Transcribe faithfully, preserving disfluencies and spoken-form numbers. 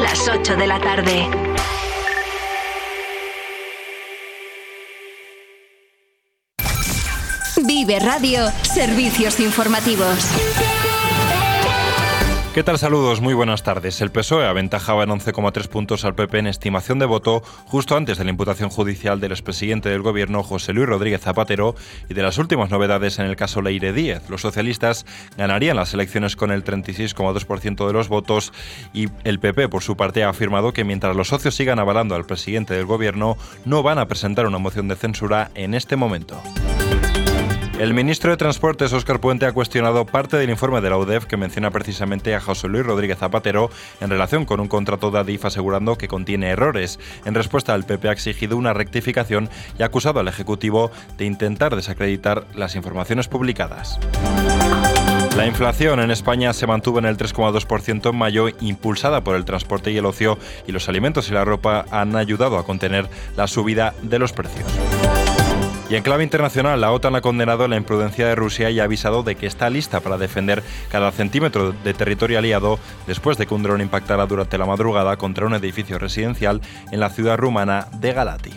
las ocho de la tarde. Vive Radio, servicios informativos. ¿Qué tal? Saludos, muy buenas tardes. El P S O E aventajaba en once coma tres puntos al P P en estimación de voto justo antes de la imputación judicial del expresidente del Gobierno, José Luis Rodríguez Zapatero, y de las últimas novedades en el caso Leire Díez. Los socialistas ganarían las elecciones con el treinta y seis coma dos por ciento de los votos y el P P, por su parte, ha afirmado que mientras los socios sigan avalando al presidente del Gobierno, no van a presentar una moción de censura en este momento. El ministro de Transportes, Óscar Puente, ha cuestionado parte del informe de la U D E F que menciona precisamente a José Luis Rodríguez Zapatero en relación con un contrato de Adif, asegurando que contiene errores. En respuesta, el P P ha exigido una rectificación y ha acusado al Ejecutivo de intentar desacreditar las informaciones publicadas. La inflación en España se mantuvo en el tres coma dos por ciento en mayo, impulsada por el transporte y el ocio, y los alimentos y la ropa han ayudado a contener la subida de los precios. Y en clave internacional, la OTAN ha condenado la imprudencia de Rusia y ha avisado de que está lista para defender cada centímetro de territorio aliado después de que un dron impactara durante la madrugada contra un edificio residencial en la ciudad rumana de Galati.